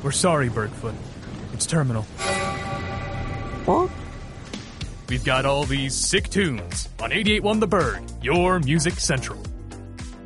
We're sorry, Bergfoot. It's terminal. What? We've got all these sick tunes on 88.1 The Berg, your music central.